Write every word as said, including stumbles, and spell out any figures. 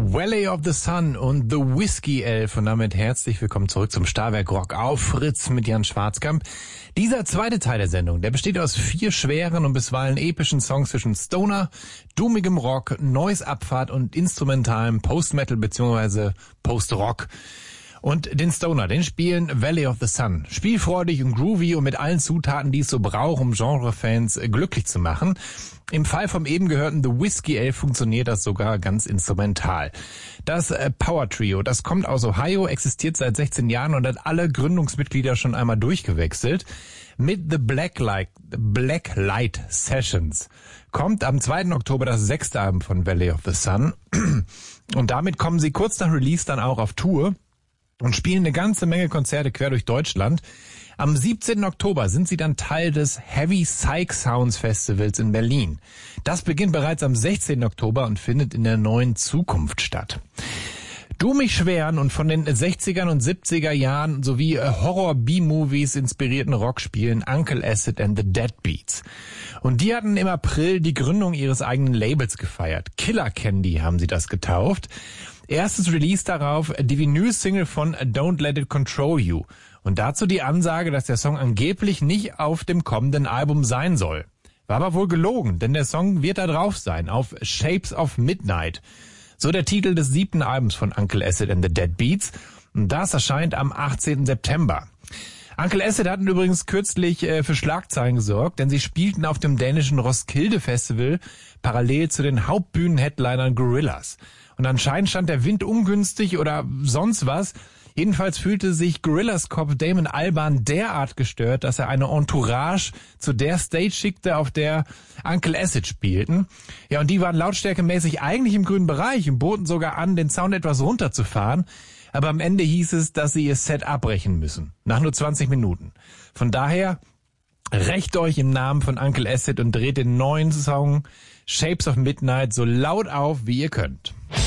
Valley of the Sun und The Whiskey Elf und damit herzlich willkommen zurück zum Starwerk Rock auf Fritz mit Jan Schwarzkamp. Dieser zweite Teil der Sendung, der besteht aus vier schweren und bisweilen epischen Songs zwischen Stoner, doomigem Rock, Noise-Abfahrt und instrumentalem Post-Metal bzw. Post-Rock. Und den Stoner, den spielen Valley of the Sun. Spielfreudig und groovy und mit allen Zutaten, die es so braucht, um Genrefans glücklich zu machen. Im Fall vom eben gehörten The Whiskey Elf funktioniert das sogar ganz instrumental. Das Power Trio, das kommt aus Ohio, existiert seit sechzehn Jahren und hat alle Gründungsmitglieder schon einmal durchgewechselt. Mit The Black Light, Black Light Sessions kommt am zweiten Oktober das sechste Album von Valley of the Sun. Und damit kommen sie kurz nach Release dann auch auf Tour und spielen eine ganze Menge Konzerte quer durch Deutschland. Am siebzehnten Oktober sind sie dann Teil des Heavy Psych Sounds Festivals in Berlin. Das beginnt bereits am sechzehnten Oktober und findet in der Neuen Zukunft statt. Doomig schweren und von den sechzigern und siebziger Jahren sowie Horror-B-Movies inspirierten Rock spielen Uncle Acid and the Deadbeats. Und die hatten im April die Gründung ihres eigenen Labels gefeiert. Killer Candy haben sie das getauft. Erstes Release darauf, die Vinyl-Single von Don't Let It Control You. Und dazu die Ansage, dass der Song angeblich nicht auf dem kommenden Album sein soll. War aber wohl gelogen, denn der Song wird da drauf sein, auf Shapes of Midnight. So der Titel des siebten Albums von Uncle Acid and the Deadbeats. Und das erscheint am achtzehnten September. Uncle Acid hatten übrigens kürzlich äh, für Schlagzeilen gesorgt, denn sie spielten auf dem dänischen Roskilde Festival parallel zu den Hauptbühnen-Headlinern Gorillaz. Und anscheinend stand der Wind ungünstig oder sonst was. Jedenfalls fühlte sich Gorillaz-Kopf Damon Albarn derart gestört, dass er eine Entourage zu der Stage schickte, auf der Uncle Acid spielten. Ja, und die waren lautstärkemäßig eigentlich im grünen Bereich und boten sogar an, den Sound etwas runterzufahren. Aber am Ende hieß es, dass sie ihr Set abbrechen müssen. Nach nur zwanzig Minuten. Von daher, rächt euch im Namen von Uncle Acid und dreht den neuen Song Shapes of Midnight so laut auf, wie ihr könnt.